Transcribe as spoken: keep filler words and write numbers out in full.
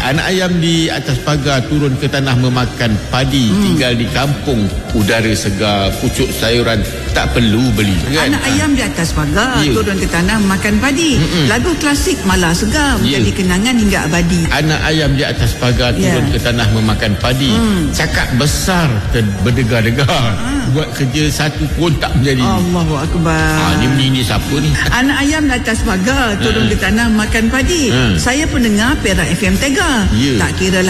Anak ayam di atas pagar turun ke tanah memakan padi, hmm. tinggal di kampung, udara segar, pucuk sayuran tak perlu beli, kan? Anak ayam di atas pagar yeah. turun ke tanah makan padi. Mm-mm. Lagu klasik Malah Segar menjadi yeah. kenangan hingga abadi. Anak ayam di atas pagar turun yeah. ke tanah memakan padi. Mm. Cakap besar berdegar-degar. Ah. Buat kerja satu pun tak menjadi. Allahu Akbar. Ah, ni ni siapa ni? Anak ayam di atas pagar turun uh. ke tanah makan padi. Uh. Saya pendengar Perak F M Tega. Yeah. Tak kira